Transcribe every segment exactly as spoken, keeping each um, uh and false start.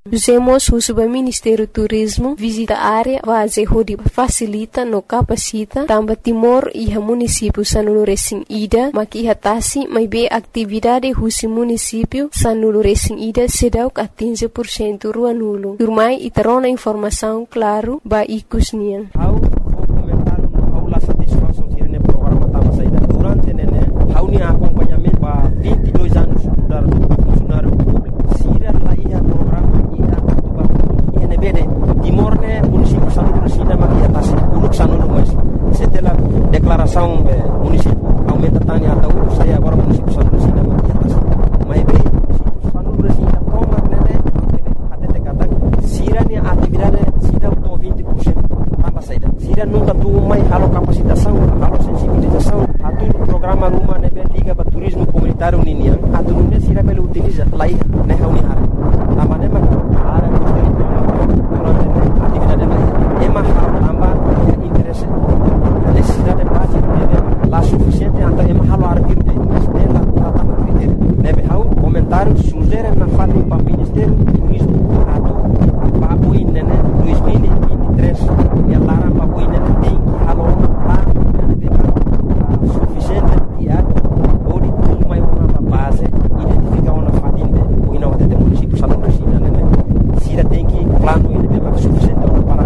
Usemos o Ministério do Turismo visita a área base onde facilita no capacita também Timor e o município Sanulu Recém Ida maki hatasi mai be atividade husi município Sanulu Recém Ida sedau a quinze por cento rua nulo. Turmai iterona informação claro ba ikusnian. How comentar how la satisfação tirene programa tama saída durante nene how ni acompanhamento ba vinte e dois anos mudar funcionário público. Sira lá ia programa ia atuba ia nebede Timor ne município Sanulu Recém Ida maki hatasi uluk Sanulu mas setelah declaração município aumenta tanya atau saya agora município Sanulu Recém Ida maki hatasi mai be município Sanulu Recém Ida toma nene até te kata sira ni atividade sida to vinte por cento tambah saída sira nunca tu mai halo capacitação halo sensibilização atur programa rumah nebe liga ba turismo comunitário ninia atur ne sira bele utiliza lai ne hauni har tambah ne maka ara durante atividade lai ema halo tambah interesse necessidade básica nebe lá suficiente anta ema halo artigo de nela tambah critério nebe hau comentário sugere na fali pa ministério turismo atur papo nene dois mil e vinte e três ya larang papo nene tem halo lá nebe suficiente diário ou de tudo mais uma base identificar uma fatinha o ina wate município Sanulu Recém Ida nene sira tem que plano ele bem suficiente para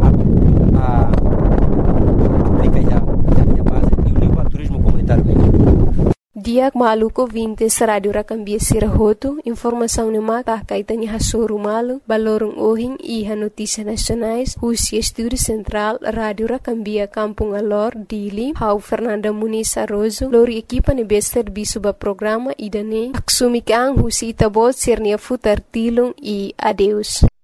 a aplica ya ya base e o nível turismo comunitário Diak Maluko vinte Rádio Rakambia Sirahoto, informação no mata kaitannya hasuru malu, balorong ohing iha notícias nacionais, Husi Estúdio Central, Rádio Rakambia Kampung Alor, Dili, Hau Fernanda Muniz Arrozo, lori equipa nebe serviço ba programa idane, aksumikang Husi Itabot Sirnia Futar Tilung e adeus.